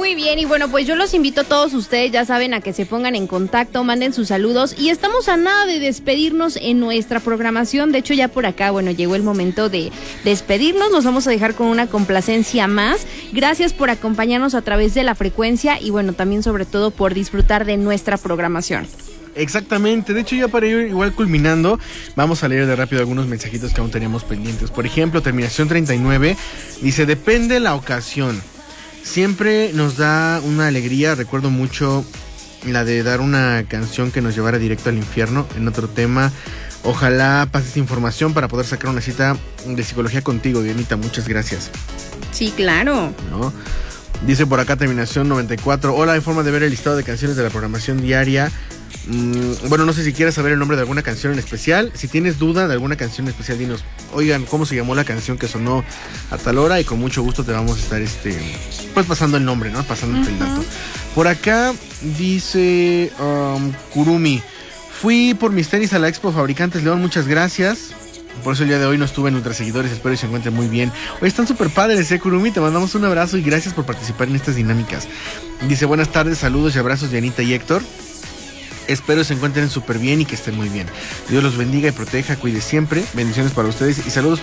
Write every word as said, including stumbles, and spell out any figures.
Muy bien, y bueno, pues yo los invito a todos ustedes, ya saben, a que se pongan en contacto, manden sus saludos, y estamos a nada de despedirnos en nuestra programación. De hecho, ya por acá, bueno, llegó el momento de despedirnos. Nos vamos a dejar con una complacencia más. Gracias por acompañarnos a través de la frecuencia y bueno, también sobre todo por disfrutar de nuestra programación. Exactamente, de hecho ya para ir igual culminando, vamos a leer de rápido algunos mensajitos que aún teníamos pendientes. Por ejemplo, terminación treinta y nueve, dice, depende la ocasión. Siempre nos da una alegría, recuerdo mucho la de dar una canción que nos llevara directo al infierno. En otro tema, ojalá pases información para poder sacar una cita de psicología contigo, Dianita, muchas gracias. Sí, claro. ¿No? Dice por acá terminación noventa y cuatro, hola, hay forma de ver el listado de canciones de la programación diaria. Mm, bueno, no sé si quieres saber el nombre de alguna canción en especial. Si tienes duda de alguna canción en especial, dinos, oigan, ¿cómo se llamó la canción que sonó a tal hora? Y con mucho gusto te vamos a estar este pues pasando el nombre, ¿no? Pasando uh-huh. el dato. Por acá dice um, Kurumi, fui por mis tenis a la Expo Fabricantes León, muchas gracias. Por eso el día de hoy no estuve en nuestros seguidores, espero que se encuentren muy bien. Hoy están súper padres, eh, Kurumi, te mandamos un abrazo y gracias por participar en estas dinámicas. Dice, buenas tardes, saludos y abrazos de Anita y Héctor. Espero se encuentren súper bien y que estén muy bien. Dios los bendiga y proteja, cuide siempre. Bendiciones para ustedes y saludos